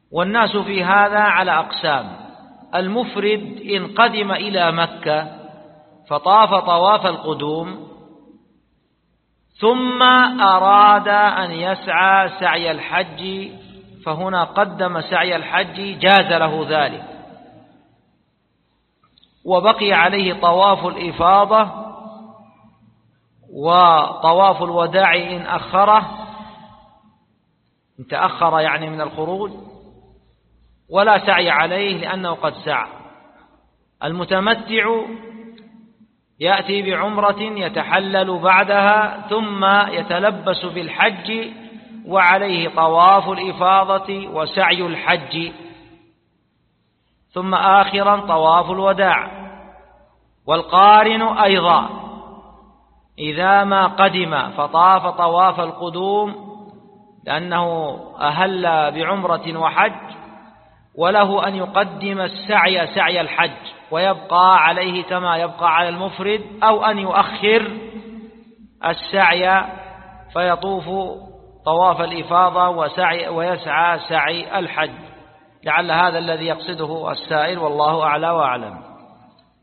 والناس في هذا على أقسام. المفرد إن قدم إلى مكة فطاف طواف القدوم ثم أراد أن يسعى سعي الحج، فهنا قدم سعي الحج جاز له ذلك، وبقي عليه طواف الإفاضة وطواف الوداع إن أخره، إن تأخر يعني من الخروج، ولا سعي عليه لأنه قد سعى. المتمتع يأتي بعمرة يتحلل بعدها ثم يتلبس بالحج وعليه طواف الإفاضة وسعي الحج، ثم آخرا طواف الوداع. والقارن أيضا إذا ما قدم فطاف طواف القدوم لأنه أهل بعمرة وحج، وله أن يقدم السعي سعي الحج ويبقى عليه كما يبقى على المفرد، أو أن يؤخر السعي فيطوف طواف الإفاضة ويسعى سعي الحج، لعل هذا الذي يقصده السائل، والله أعلى وأعلم.